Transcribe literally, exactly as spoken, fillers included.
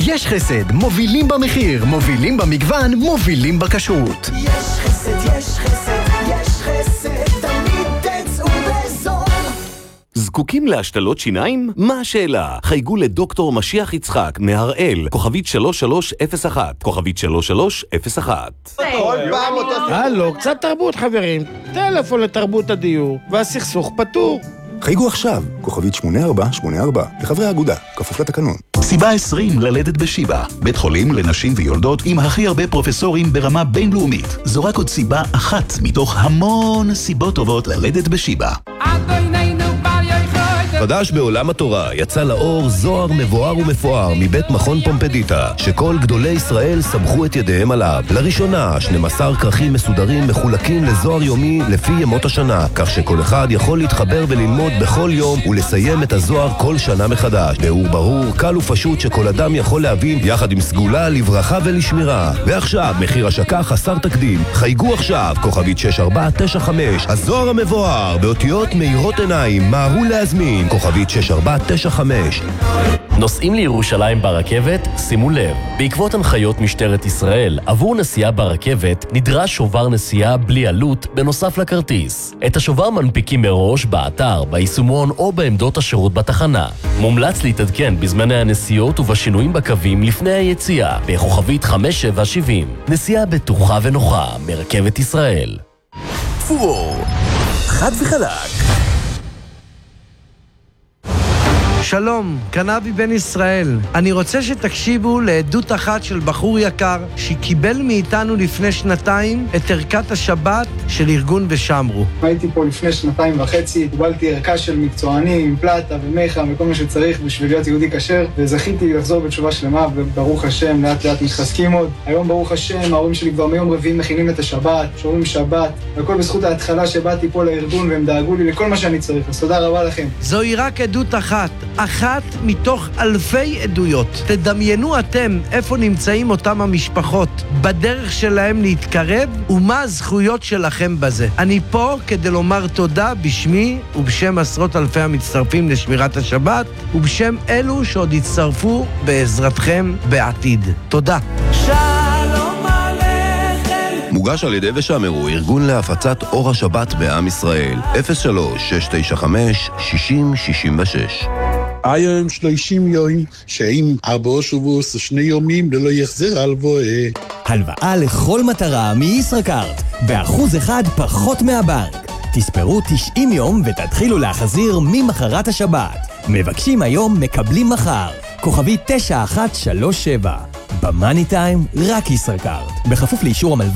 יש חסד, מובילים במחיר, מובילים במגוון, מובילים בכשרות. יש חסד, יש חסד, יש חסד, תמיד תצאו בזול. זקוקים להשתלות שיניים? מה השאלה? חייגו לדוקטור משיח יצחק מהראל, כוכבית שלוש שלוש אפס אחת, כוכבית שלוש שלוש אפס אחת. כל פעם אותו... הלו, קצת תרבות חברים. טלפון לתרבות הדיור, והסכסוך פתור. חייגו עכשיו, כוכבית שמונה ארבע שמונה ארבע, לחברי האגודה, כפוף לתקנון. סיבה עשרים ללדת בשיבא, בית חולים לנשים ויולדות עם הכי הרבה פרופסורים ברמה בינלאומית. זו רק עוד סיבה אחת מתוך המון סיבות טובות ללדת בשיבא. חדש בעולם התורה, יצא לאור זוהר מבואר ומפואר מבית מכון פומפדיטה, שכל גדולי ישראל סמכו את ידיהם עליו. לראשונה, שנים עשר כרכים מסודרים מחולקים לזוהר יומי לפי ימות השנה, כך שכל אחד יכול להתחבר וללמוד בכל יום ולסיים את הזוהר כל שנה מחדש. באור ברור, קל ופשוט שכל אדם יכול להבין, יחד עם סגולה, לברכה ולשמירה. ועכשיו, מחיר השקה חסר תקדים. חייגו עכשיו, כוכבית שש ארבע תשע חמש, הזוהר המבואר, באותיות מאירות עיניים, מהרו להזמין. כוכבית שש ארבע תשע חמש. נוסעים לירושלים ברכבת? שימו לב, בעקבות הנחיות משטרת ישראל, עבור נסיעה ברכבת נדרש שובר נסיעה בלי עלות בנוסף לכרטיס. את השובר מנפיקים מראש באתר, ביישומון או בעמדות השירות בתחנה. מומלץ להתעדכן בזמני הנסיעות ובשינויים בקווים לפני היציאה, בכוכבית חמש שבע שבעים. נסיעה בטוחה ונוחה מרכבת ישראל. פור, חד וחלק. שלום, קנבי בן ישראל. אני רוצה שתקשיבו לעדות אחת של בחור יקר שקיבל מאיתנו לפני שנתיים את ערכת השבת של ארגון ושמרו. הייתי פה לפני שנתיים וחצי, קיבלתי ערכה של מקצוענים עם פלטה ומיכה וכל מה שצריך בשביל להיות יהודי כשר, וזכיתי לחזור בתשובה שלמה, וברוך השם, לאט לאט מתחזקים עוד. היום ברוך השם, ההורים שלי כבר מיום רביעי מכינים את השבת, שומרים שבת, והכל בזכות ההתחלה שבאתי פה לארגון והם דאגו לי לכל מה שאני צריך. אז תודה רבה לכם. זוהי רק עדות אחת. אחת מתוך אלפי עדויות. תדמיינו אתם איפה נמצאים אותם המשפחות, בדרך שלהם להתקרב, ומה הזכויות שלכם בזה. אני פה כדי לומר תודה בשמי ובשם עשרות אלפי המצטרפים לשמירת השבת, ובשם אלו שעוד יצטרפו בעזרתכם בעתיד. תודה. שלום עליכם. מוגש על ידי ושמרו, ארגון להפצת אור השבת בעם ישראל. אפס שלוש שש תשע חמש שישים שישים ושש. היום שלושים יום, שאם ארבע שבועות ושני יומים ללא יחזר הלוואה. הלוואה לכל מטרה מישראכרט, באחוז אחד פחות מהבנק. תספרו תשעים יום ותתחילו להחזיר ממחרת השבת. מבקשים היום, מקבלים מחר. כוכבי תשע אחת שלוש שבע. במאני טיים, רק ישראכרט. בכפוף לאישור המלווה